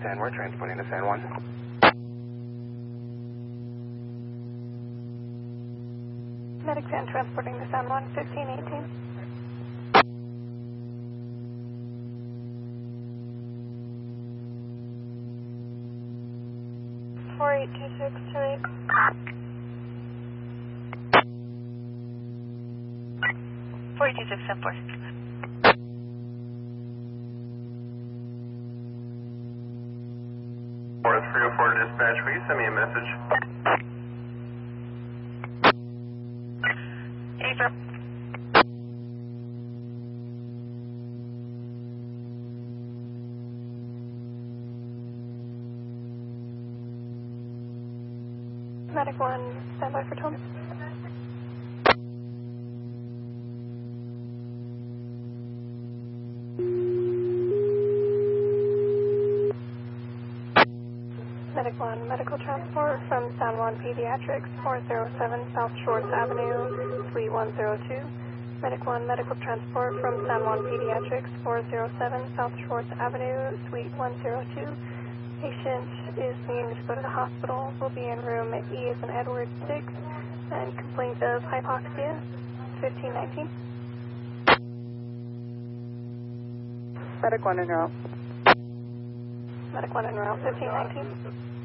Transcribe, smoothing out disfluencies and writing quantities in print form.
10, we're transporting to San Juan. Medic 10 transporting to San Juan, 1518. 4826 tonight. 4267 304 to dispatch, will you send me a message? Affirm. Medic 1, stand by for Tom. Medic 1, medical transport from San Juan Pediatrics, 407 South Shores Avenue, Suite 102. Medic 1, medical transport from San Juan Pediatrics, 407 South Shores Avenue, Suite 102. Patient is needing to go to the hospital. Will be in room E as in Edward 6 and complains of hypoxia, 1519. Medic 1 en route. Medic 1 en route, 1519.